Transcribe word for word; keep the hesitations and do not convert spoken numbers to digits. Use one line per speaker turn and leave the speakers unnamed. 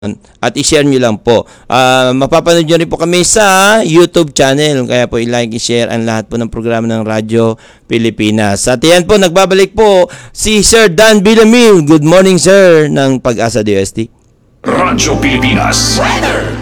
at i-share nyo lang po. Uh, mapapanood nyo rin po kami sa YouTube channel. Kaya po i-like, i-share ang lahat po ng programa ng Radyo Pilipinas. At yan po, nagbabalik po si Sir Dan Villamil. Good morning, sir, ng Pag-asa D O S T.
Radyo Pilipinas. Weather!